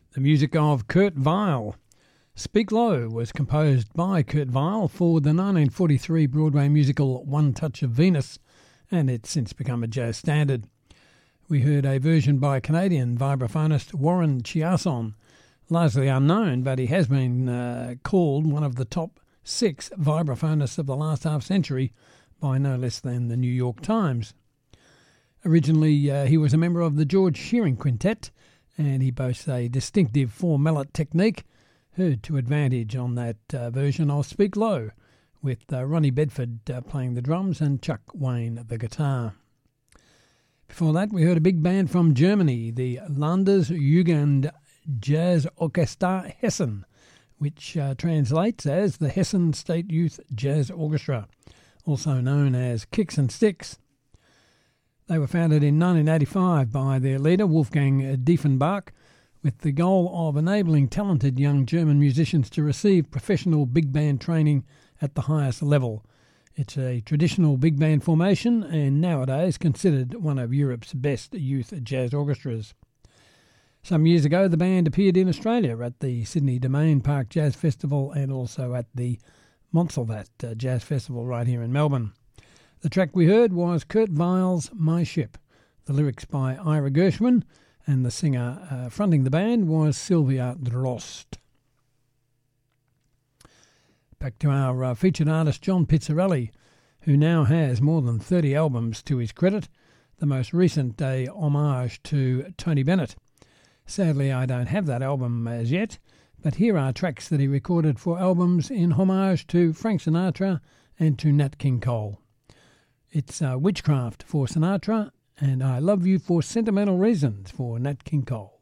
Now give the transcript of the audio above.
The music of Kurt Weill. Speak Low was composed by Kurt Weill for the 1943 Broadway musical One Touch of Venus, and it's since become a jazz standard. We heard a version by Canadian vibraphonist Warren Chiasson, largely unknown, but he has been called one of the top 6 vibraphonists of the last half century by no less than the New York Times. Originally, he was a member of the George Shearing Quintet, and he boasts a distinctive 4-mallet technique, heard to advantage on that version of Speak Low, with Ronnie Bedford playing the drums and Chuck Wayne the guitar. Before that, we heard a big band from Germany, the Landesjugend Jazz Orchester Hessen, which translates as the Hessen State Youth Jazz Orchestra, also known as Kicks and Sticks. They were founded in 1985 by their leader, Wolfgang Diefenbach, with the goal of enabling talented young German musicians to receive professional big band training at the highest level. It's a traditional big band formation and nowadays considered one of Europe's best youth jazz orchestras. Some years ago, the band appeared in Australia at the Sydney Domain Park Jazz Festival and also at the Montserrat Jazz Festival right here in Melbourne. The track we heard was Kurt Weill's My Ship, the lyrics by Ira Gershwin, and the singer fronting the band was Sylvia Drost. Back to our featured artist John Pizzarelli, who now has more than 30 albums to his credit, the most recent a homage to Tony Bennett. Sadly, I don't have that album as yet, but here are tracks that he recorded for albums in homage to Frank Sinatra and to Nat King Cole. It's Witchcraft for Sinatra and I Love You for Sentimental Reasons for Nat King Cole.